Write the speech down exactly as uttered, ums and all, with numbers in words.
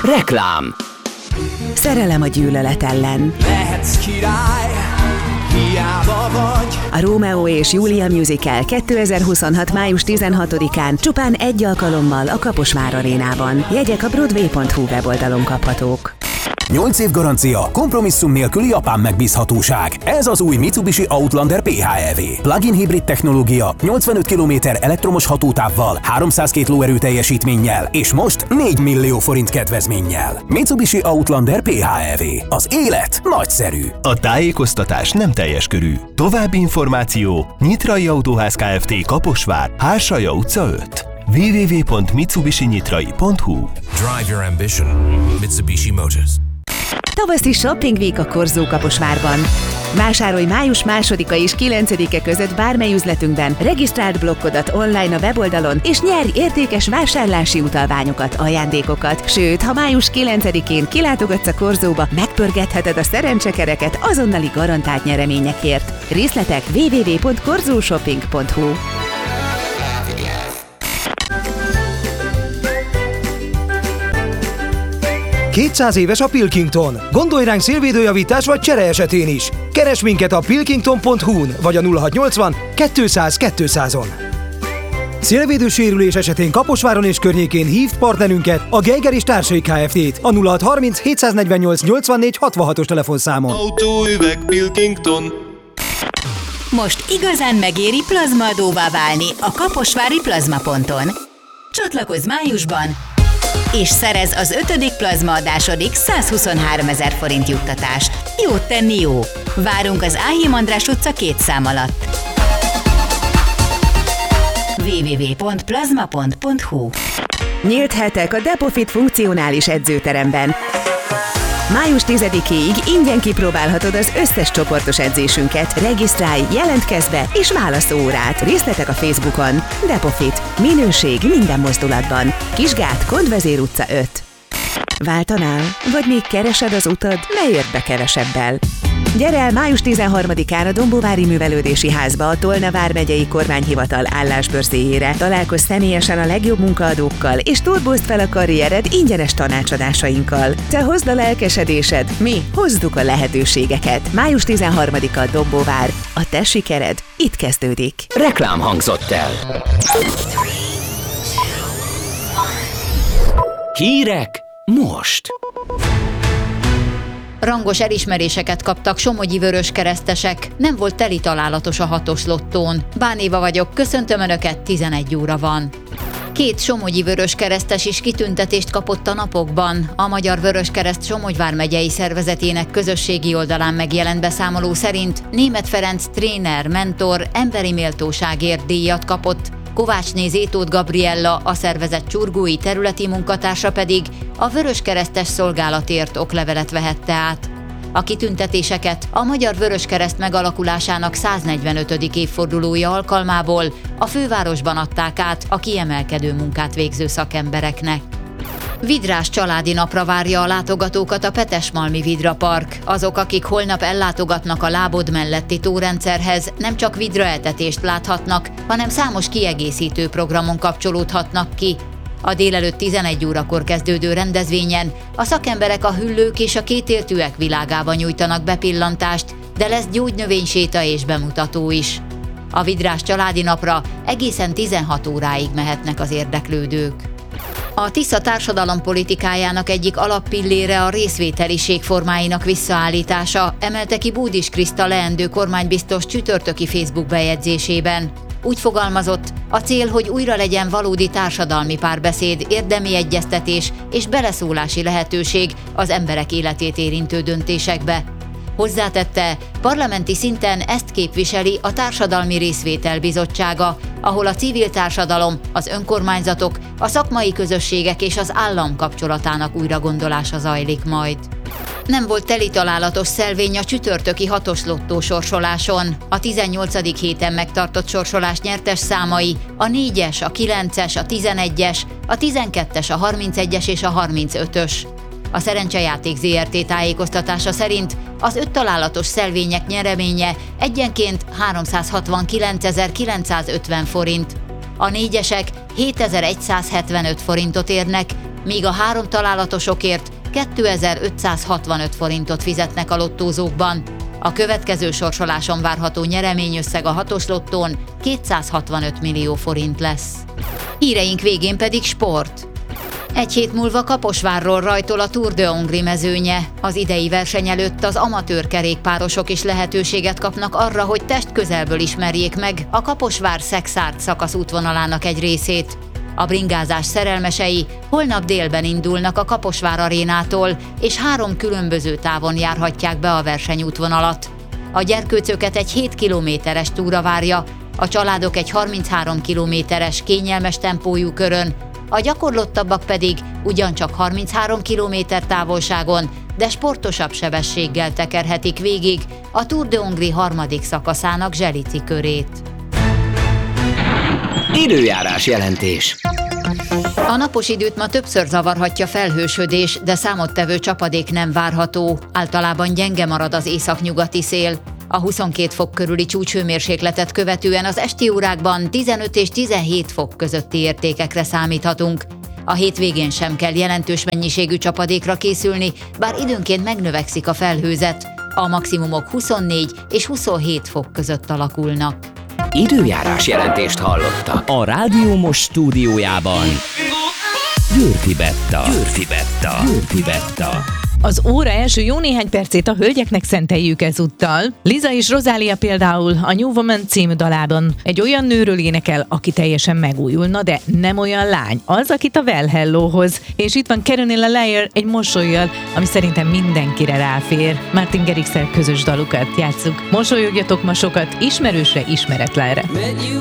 Reklám. Szerelem a gyűlölet ellen. Lehetsz király, hiába vagy. A Rómeó és Júlia musical kétezer-huszonhat. május tizenhatodikán csupán egy alkalommal a Kaposvár arénában. Jegyek a broadway pont hu weboldalon kaphatók. nyolc év garancia, kompromisszum nélküli japán megbízhatóság. Ez az új Mitsubishi Outlander pé há é vé. Plug-in hibrid technológia, nyolcvanöt kilométer elektromos hatótávval, háromszázkettő lóerő teljesítménnyel, és most négy millió forint kedvezménnyel. Mitsubishi Outlander pé há é vé. Az élet nagyszerű. A tájékoztatás nem teljes körű. További információ: Nyitrai Autóház Kft. Kaposvár, Hársalya utca öt. double-u double-u double-u pont mitsubishi nyitrai pont hu. Drive your ambition. Mitsubishi Motors. Tavaszi Shopping Week a Korzó Kaposvárban. Vásárolj május másodika és kilencedike között bármely üzletünkben, regisztráld blokkodat online a weboldalon, és nyerj értékes vásárlási utalványokat, ajándékokat. Sőt, ha május kilencedikén kilátogatsz a Korzóba, megpörgetheted a szerencsekereket azonnali garantált nyereményekért. Részletek double-u double-u double-u pont korzóshopping pont hu. kétszáz éves a Pilkington. Gondolj ránk szélvédőjavítás vagy csere esetén is. Keresd minket a pilkington pont hu-n vagy a nulla hatszáznyolcvan kétszáz kétszázon. Szélvédősérülés esetén Kaposváron és környékén hívd partnerünket, a Geiger és Társai Kft-t a nulla hatszázharminc hétszáznegyvennyolc nyolcvannégy hatvanhatos telefonszámon. Autóüveg Pilkington. Most igazán megéri plazmaadóvá válni a kaposvári plazmaponton. Csatlakozz májusban, és szerez az ötödik plazmaadásodik százhuszonháromezer forint juttatást. Jót tenni jó! Várunk az Áhím András utca két szám alatt. double-u double-u double-u pont plazma pont hu. Nyílt hetek a Depofit funkcionális edzőteremben. május tizedikéig ingyen kipróbálhatod az összes csoportos edzésünket. Regisztrálj, jelentkezz be és válasz órát. Részletek a Facebookon. Depofit. Minőség minden mozdulatban. Kisgát, Kondvezér utca öt. Váltanál? Vagy még keresed az utad? Ne érd be kevesebbel. Gyere el május tizenharmadikán a Dombóvári Művelődési Házba a Tolna vármegyei kormányhivatal állásbörzéjére. Találkozz személyesen a legjobb munkaadókkal, és turbózd fel a karriered ingyenes tanácsadásainkkal. Te hozd a lelkesedésed, mi hozzuk a lehetőségeket. május tizenharmadika Dombóvár. A te sikered itt kezdődik. Reklám hangzott el. Hírek most. Rangos elismeréseket kaptak somogyi vöröskeresztesek. Nem volt teli találatos a hatos lottón. Bánéva vagyok, köszöntöm Önöket, tizenegy óra van. Két somogyi vöröskeresztes is kitüntetést kapott a napokban. A Magyar Vöröskereszt Somogy vármegyei szervezetének közösségi oldalán megjelent beszámoló szerint Németh Ferenc tréner, mentor, emberi méltóságért díjat kapott, Kovácsné Zétóth Gabriella, a szervezet csurgói területi munkatársa pedig a vöröskeresztes szolgálatért oklevelet vehette át. A kitüntetéseket a Magyar Vöröskereszt megalakulásának száznegyvenötödik évfordulója alkalmából a fővárosban adták át a kiemelkedő munkát végző szakembereknek. Vidrás családi napra várja a látogatókat a Petesmalmi Vidra Park. Azok, akik holnap ellátogatnak a lábod melletti tórendszerhez, nem csak vidraetetést láthatnak, hanem számos kiegészítő programon kapcsolódhatnak ki. A délelőtt tizenegy órakor kezdődő rendezvényen a szakemberek a hüllők és a kétéltűek világába nyújtanak bepillantást, de lesz gyógynövényséta és bemutató is. A Vidrás családi napra egészen tizenhat óráig mehetnek az érdeklődők. A Tisza társadalompolitikájának egyik alappillére a részvételiség formáinak visszaállítása, emelte ki Búdis Kriszta leendő kormánybiztos csütörtöki Facebook bejegyzésében. Úgy fogalmazott, a cél, hogy újra legyen valódi társadalmi párbeszéd, érdemi egyeztetés és beleszólási lehetőség az emberek életét érintő döntésekbe. Hozzátette, parlamenti szinten ezt képviseli a Társadalmi Részvétel Bizottsága, ahol a civil társadalom, az önkormányzatok, a szakmai közösségek és az állam kapcsolatának újragondolása zajlik majd. Nem volt teli találatos szelvény a csütörtöki hatos lottó sorsoláson. A tizennyolcadik héten megtartott sorsolás nyertes számai a négyes, a kilences, a tizenegyes, a tizenkettes, a harmincegyes és a harmincötös. A Szerencsejáték zé er té tájékoztatása szerint az öt találatos szelvények nyereménye egyenként háromszázhatvankilencezer-kilencszázötven forint. A négyesek hétezer-egyszázhetvenöt forintot érnek, míg a három találatosokért kétezer-ötszázhatvanöt forintot fizetnek a lottózókban. A következő sorsoláson várható nyereményösszeg a hatos lottón kétszázhatvanöt millió forint lesz. Híreink végén pedig sport. Egy hét múlva Kaposvárról rajtol a Tour de Hongrie mezőnye. Az idei verseny előtt az amatőr kerékpárosok is lehetőséget kapnak arra, hogy testközelből ismerjék meg a Kaposvár-Szekszárd szakasz útvonalának egy részét. A bringázás szerelmesei holnap délben indulnak a Kaposvár arénától, és három különböző távon járhatják be a versenyútvonalat. A gyerkőcöket egy hét kilométeres túra várja, a családok egy harminchárom kilométeres kényelmes tempójú körön, a gyakorlottabbak pedig ugyancsak harminchárom kilométer távolságon, de sportosabb sebességgel tekerhetik végig a Tour de Hongrie harmadik szakaszának Zselici körét. Időjárás jelentés. A napos időt ma többször zavarhatja felhősödés, de számottevő csapadék nem várható. Általában gyenge marad az északnyugati szél. A huszonkét fok körüli csúcshőmérsékletet követően az esti órákban tizenöt és tizenhét fok közötti értékekre számíthatunk. A hétvégén sem kell jelentős mennyiségű csapadékra készülni, bár időnként megnövekszik a felhőzet. A maximumok huszonnégy és huszonhét fok között alakulnak. Időjárás jelentést hallottak. A Rádió Most stúdiójában Győrfi Betta. Győrfi Betta. Győrfi Betta. Az óra első jó néhány percét a hölgyeknek szenteljük ezúttal. Liza és Rosália például a New Woman című dalában egy olyan nőről énekel, aki teljesen megújulna, de nem olyan lány. Az, akit a Well Hellohoz. És itt van Caronilla Layer egy mosollyal, ami szerintem mindenkire ráfér. Martin Garrixsel közös dalukat játsszuk. Mosolyogjatok ma sokat, ismerősre, ismeretlenre.